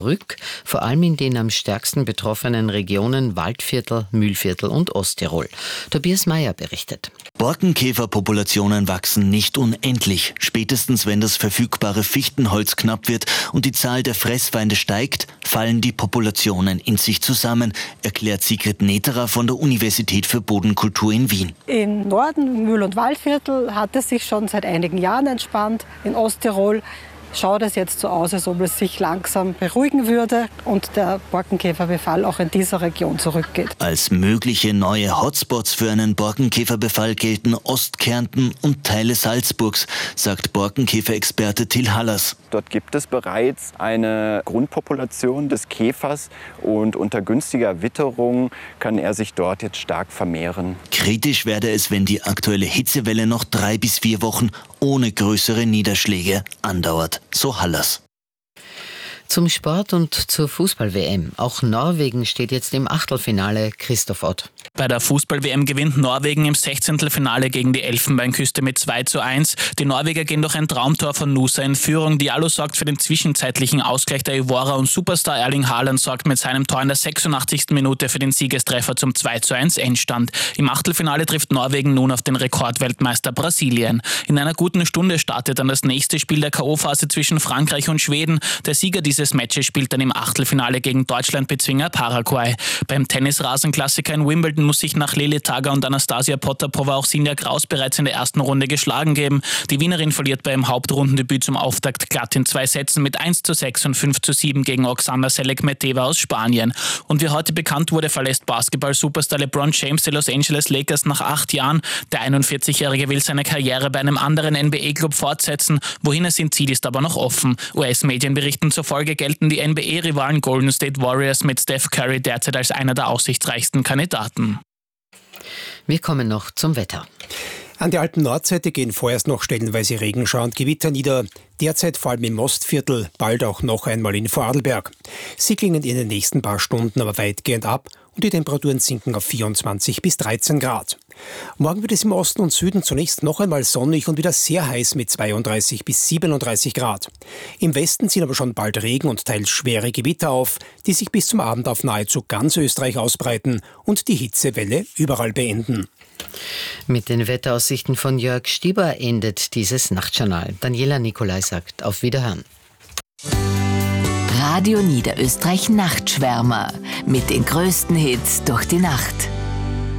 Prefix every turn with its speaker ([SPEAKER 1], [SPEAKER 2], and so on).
[SPEAKER 1] zurück, vor allem in den am stärksten betroffenen Regionen Waldviertel, Mühlviertel und Osttirol. Tobias Meyer berichtet.
[SPEAKER 2] Borkenkäferpopulationen wachsen nicht unendlich. Spätestens wenn das verfügbare Fichtenholz knapp wird und die Zahl der Fressfeinde steigt, fallen die Populationen in sich zusammen, erklärt Sigrid Neterer von der Universität für Bodenkultur in Wien.
[SPEAKER 3] Im Norden, Mühl- und Waldviertel, hat es sich schon seit einigen Jahren entspannt. In Osttirol schaut es jetzt so aus, als ob es sich langsam beruhigen würde und der Borkenkäferbefall auch in dieser Region zurückgeht.
[SPEAKER 2] Als mögliche neue Hotspots für einen Borkenkäferbefall gelten Ostkärnten und Teile Salzburgs, sagt Borkenkäferexperte Till Hallers.
[SPEAKER 4] Dort gibt es bereits eine Grundpopulation des Käfers und unter günstiger Witterung kann er sich dort jetzt stark vermehren.
[SPEAKER 2] Kritisch werde es, wenn die aktuelle Hitzewelle noch 3 bis 4 Wochen ohne größere Niederschläge andauert, so Hallers.
[SPEAKER 1] Zum Sport und zur Fußball-WM. Auch Norwegen steht jetzt im Achtelfinale. Christoph Ott.
[SPEAKER 5] Bei der Fußball-WM gewinnt Norwegen im 16. Finale gegen die Elfenbeinküste mit 2:1. Die Norweger gehen durch ein Traumtor von Nusa in Führung. Diallo sorgt für den zwischenzeitlichen Ausgleich der Ivorer und Superstar Erling Haaland sorgt mit seinem Tor in der 86. Minute für den Siegestreffer zum 2:1 Endstand. Im Achtelfinale trifft Norwegen nun auf den Rekordweltmeister Brasilien. In einer guten Stunde startet dann das nächste Spiel der K.O.-Phase zwischen Frankreich und Schweden. Der Sieger dieses Matches spielt dann im Achtelfinale gegen Deutschland-Bezwinger Paraguay. Beim Tennisrasenklassiker in Wimbledon muss sich nach Lili Tager und Anastasia Potapova auch Sinja Kraus bereits in der ersten Runde geschlagen geben. Die Wienerin verliert bei ihrem Hauptrundendebüt zum Auftakt glatt in 2 Sätzen mit 1:6 und 5:7 gegen Oksana Selek-Meteva aus Spanien. Und wie heute bekannt wurde, verlässt Basketball-Superstar LeBron James die Los Angeles Lakers nach 8 Jahren. Der 41-Jährige will seine Karriere bei einem anderen NBA-Club fortsetzen. Wohin er sein Ziel ist aber noch offen. US-Medien berichten zufolge gelten die NBA-Rivalen Golden State Warriors mit Steph Curry derzeit als einer der aussichtsreichsten Kandidaten.
[SPEAKER 1] Wir kommen noch zum Wetter.
[SPEAKER 6] An der alten Nordseite gehen vorerst noch stellenweise Regenschauer und Gewitter nieder. Derzeit vor allem im Ostviertel, bald auch noch einmal in Vorarlberg. Sie klingen in den nächsten paar Stunden aber weitgehend ab und die Temperaturen sinken auf 24 bis 13 Grad. Morgen wird es im Osten und Süden zunächst noch einmal sonnig und wieder sehr heiß mit 32 bis 37 Grad. Im Westen ziehen aber schon bald Regen und teils schwere Gewitter auf, die sich bis zum Abend auf nahezu ganz Österreich ausbreiten und die Hitzewelle überall beenden.
[SPEAKER 1] Mit den Wetteraussichten von Jörg Stieber endet dieses Nachtjournal. Daniela Nikolai sagt auf Wiederhören.
[SPEAKER 7] Radio Niederösterreich Nachtschwärmer mit den größten Hits durch die Nacht.